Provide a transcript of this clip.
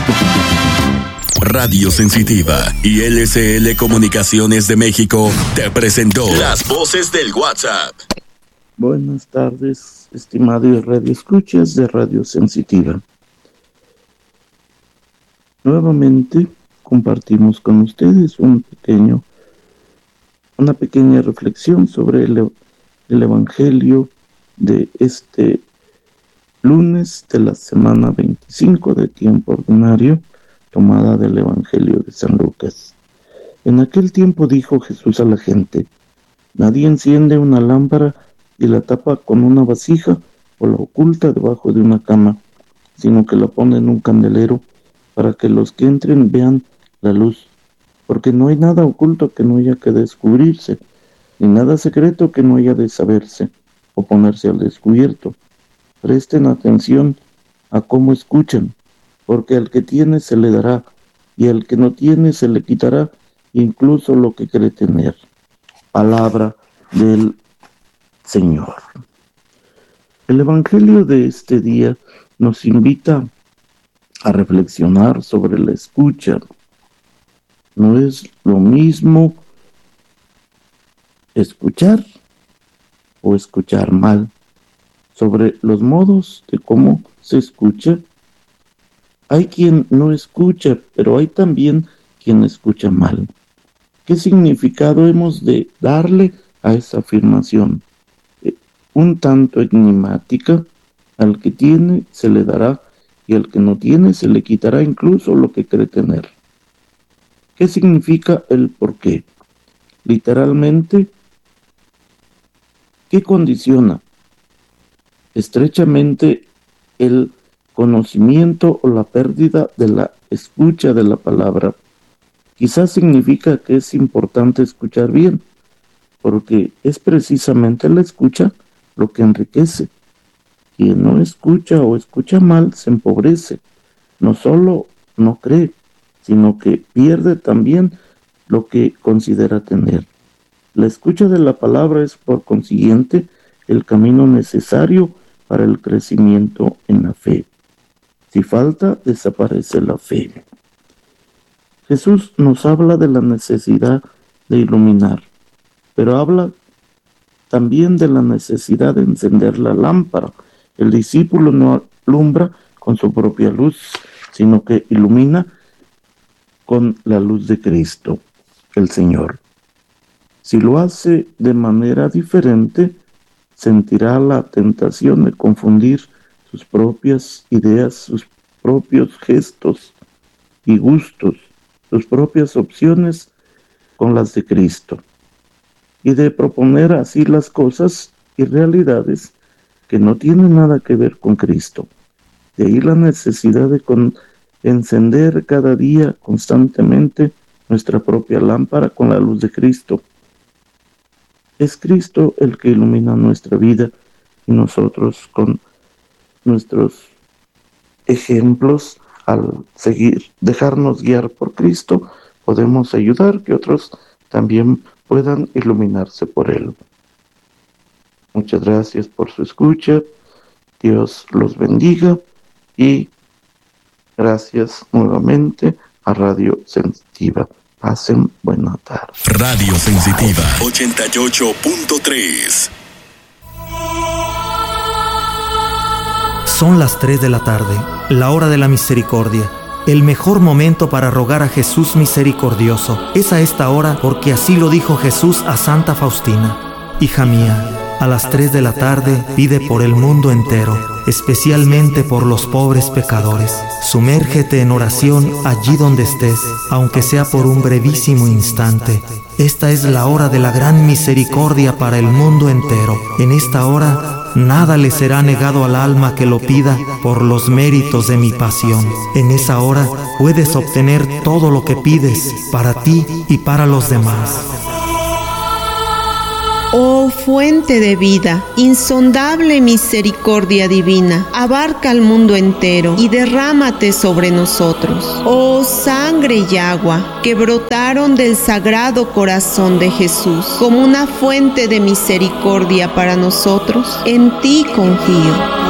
Radio Sensitiva y LCL Comunicaciones de México te presentó Las Voces del WhatsApp. Buenas tardes, estimados radioescuchas de Radio Sensitiva. Nuevamente compartimos con ustedes una pequeña reflexión sobre el Evangelio de este lunes de la semana 25 de tiempo ordinario, tomada del Evangelio de San Lucas. En aquel tiempo dijo Jesús a la gente: nadie enciende una lámpara y la tapa con una vasija o la oculta debajo de una cama, sino que la pone en un candelero para que los que entren vean la luz, porque no hay nada oculto que no haya que descubrirse, ni nada secreto que no haya de saberse o ponerse al descubierto. Presten atención a cómo escuchan, porque al que tiene se le dará, y al que no tiene se le quitará incluso lo que cree tener. Palabra del Señor. El Evangelio de este día nos invita a reflexionar sobre la escucha. No es lo mismo escuchar o escuchar mal. Sobre los modos de cómo se escucha, hay quien no escucha, pero hay también quien escucha mal. ¿Qué significado hemos de darle a esa afirmación? Un tanto enigmática: al que tiene se le dará, y al que no tiene se le quitará incluso lo que cree tener. ¿Qué significa el por qué? Literalmente, ¿qué condiciona estrechamente el conocimiento o la pérdida de la escucha de la palabra? Quizás significa que es importante escuchar bien, porque es precisamente la escucha lo que enriquece. Quien no escucha o escucha mal se empobrece. No solo no cree, sino que pierde también lo que considera tener. La escucha de la palabra es, por consiguiente, el camino necesario para el crecimiento en la fe. Si falta, desaparece la fe. Jesús nos habla de la necesidad de iluminar, pero habla también de la necesidad de encender la lámpara. El discípulo no alumbra con su propia luz, sino que ilumina con la luz de Cristo, el Señor. Si lo hace de manera diferente, sentirá la tentación de confundir sus propias ideas, sus propios gestos y gustos, sus propias opciones con las de Cristo, y de proponer así las cosas y realidades que no tienen nada que ver con Cristo. De ahí la necesidad de encender cada día constantemente nuestra propia lámpara con la luz de Cristo. Es Cristo el que ilumina nuestra vida, y nosotros con nuestros ejemplos, al dejarnos guiar por Cristo, podemos ayudar que otros también puedan iluminarse por Él. Muchas gracias por su escucha. Dios los bendiga y gracias nuevamente a Radio Sensitiva. Pasen buena tarde. Radio Sensitiva 88.3. Son las 3 de la tarde, la hora de la misericordia. El mejor momento para rogar a Jesús misericordioso es a esta hora, porque así lo dijo Jesús a Santa Faustina. Hija mía, a las 3 de la tarde pide por el mundo entero, especialmente por los pobres pecadores. Sumérgete en oración allí donde estés, aunque sea por un brevísimo instante. Esta es la hora de la gran misericordia para el mundo entero. En esta hora nada le será negado al alma que lo pida por los méritos de mi pasión. En esa hora puedes obtener todo lo que pides para ti y para los demás. Oh fuente de vida, insondable misericordia divina, abarca al mundo entero y derrámate sobre nosotros. Oh sangre y agua que brotaron del sagrado corazón de Jesús como una fuente de misericordia para nosotros, en ti confío.